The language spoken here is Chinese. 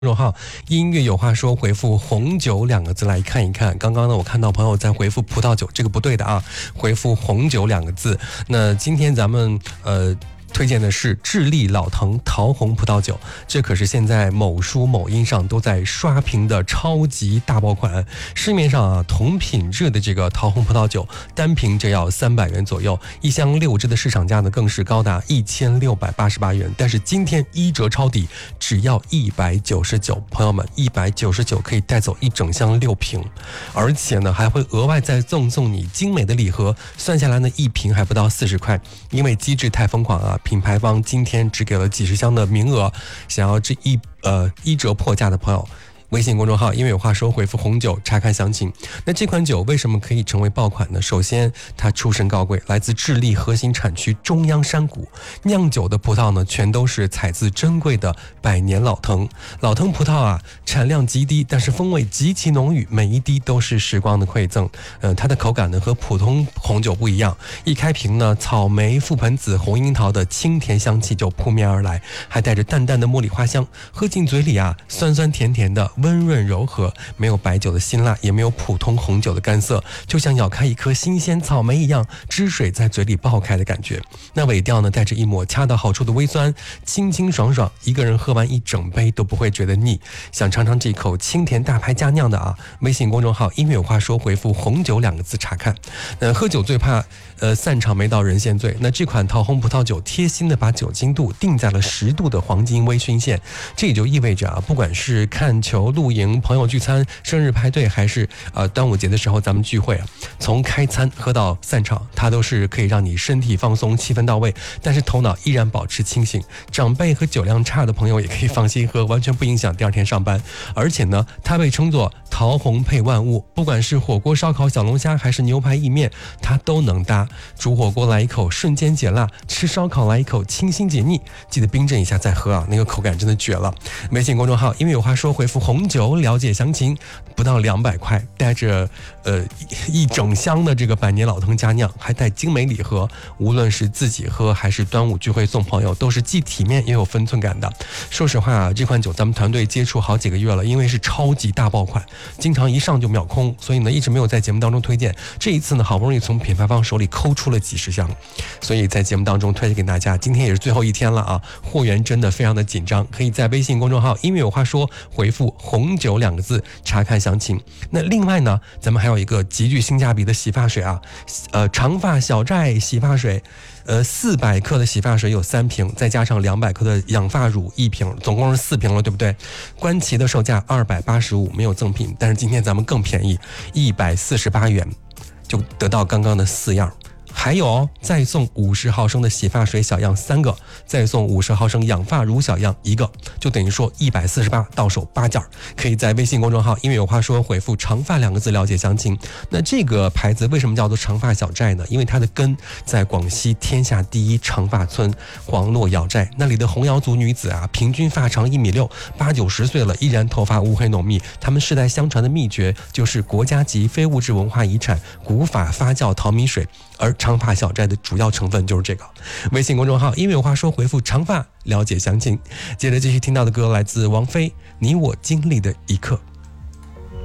公众号音乐有话说，回复红酒2个字来看一看。刚刚呢，我看到朋友在回复葡萄酒，这个不对的啊，回复红酒2个字。那今天咱们推荐的是智利老藤桃红葡萄酒，这可是现在某书某音上都在刷屏的超级大爆款。市面上啊，同品质的这个桃红葡萄酒单瓶就要300元左右，一箱6支的市场价呢更是高达1688元，但是今天1折抄底，只要199。朋友们，199可以带走一整箱6瓶，而且呢还会额外再赠送你精美的礼盒，算下来呢1瓶还不到40块。因为机制太疯狂啊，品牌方今天只给了几十箱的名额，想要这1折破价的朋友，微信公众号因为有话说，回复红酒查看详情。那这款酒为什么可以成为爆款呢？首先它出身高贵，来自智利核心产区中央山谷，酿酒的葡萄呢全都是采自珍贵的百年老藤。老藤葡萄啊产量极低，但是风味极其浓郁，每一滴都是时光的馈赠。它的口感呢和普通红酒不一样，一开瓶呢草莓、覆盆子、红樱桃的清甜香气就扑面而来，还带着淡淡的茉莉花香，喝进嘴里啊酸酸甜甜的，温润柔和，没有白酒的辛辣，也没有普通红酒的干涩，就像咬开一颗新鲜草莓一样，汁水在嘴里爆开的感觉。那尾调呢带着一抹恰到好处的微酸，清清爽爽，一个人喝完一整杯都不会觉得腻。想尝尝这口清甜大牌佳酿的啊，微信公众号音乐有话说，回复红酒2个字查看。喝酒最怕散场没到人先醉，那这款桃红葡萄酒贴心的把酒精度定在了10度的黄金微醺线，这也就意味着啊，不管是看球、露营、朋友聚餐、生日派对，还是端午节的时候咱们聚会啊，从开餐喝到散场，它都是可以让你身体放松、气氛到位，但是头脑依然保持清醒。长辈和酒量差的朋友也可以放心喝，完全不影响第二天上班。而且呢，它被称作桃红配万物，不管是火锅、烧烤、小龙虾，还是牛排、意面，它都能搭。煮火锅来一口瞬间解辣，吃烧烤来一口清新解腻，记得冰镇一下再喝啊，那个口感真的绝了。微信公众号因为有话说，回复红酒了解详情，不到200块，带着一整箱的这个百年老藤佳酿，还带精美礼盒，无论是自己喝还是端午聚会送朋友，都是既体面也有分寸感的。说实话啊，这款酒咱们团队接触好几个月了，因为是超级大爆款，经常一上就秒空，所以呢一直没有在节目当中推荐。这一次呢好不容易从品牌方手里抠出了几十箱，所以在节目当中推荐给大家。今天也是最后一天了啊，货源真的非常的紧张，可以在微信公众号音乐有话说，回复红酒2个字查看详情。那另外呢，咱们还有一个极具性价比的洗发水啊，长发小寨洗发水，400克的洗发水有3瓶，再加上200克的养发乳1瓶，总共是4瓶了，对不对？官旗的售价285，没有赠品，但是今天咱们更便宜，148元就得到刚刚的4样。还有再送50毫升的洗发水小样3个，再送50毫升养发乳小样1个，就等于说148，到手8件。可以在微信公众号因为有话说，回复长发2个字了解详情。那这个牌子为什么叫做长发小寨呢？因为它的根在广西天下第一长发村黄洛瑶寨，那里的红瑶族女子啊，平均发长1.6米，8、90岁了依然头发乌黑浓密。他们世代相传的秘诀就是国家级非物质文化遗产古法发酵淘米水，而长发小寨的主要成分就是这个。微信公众号因为有话说，回复长发了解详情。接着继续听到的歌来自王菲，你我经历的一刻。